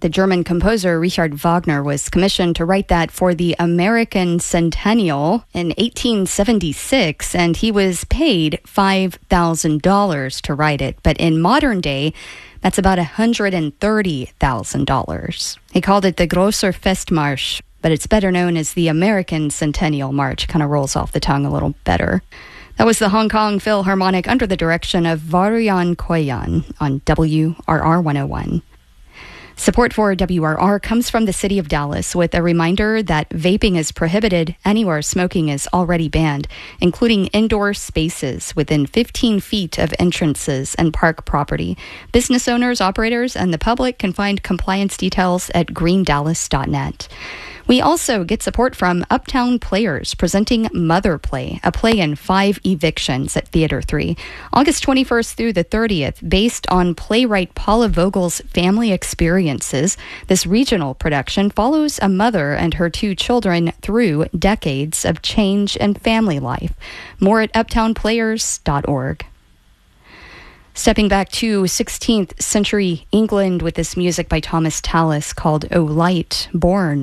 The German composer Richard Wagner was commissioned to write that for the American Centennial in 1876, and he was paid $5,000 to write it. But in modern day, that's about $130,000. He called it the Grosser Festmarsch, but it's better known as the American Centennial March. Kind of rolls off the tongue a little better. That was the Hong Kong Philharmonic under the direction of Varian Koyan on WRR 101. Support for WRR comes from the City of Dallas with a reminder that vaping is prohibited anywhere smoking is already banned, including indoor spaces within 15 feet of entrances and park property. Business owners, operators, and the public can find compliance details at greendallas.net. We also get support from Uptown Players presenting Mother Play, a play in 5 evictions at Theater 3, August 21st through the 30th, based on playwright Paula Vogel's family experiences. This regional production follows a mother and her 2 children through decades of change and family life. More at uptownplayers.org. Stepping back to 16th century England with this music by Thomas Tallis called O Light, Born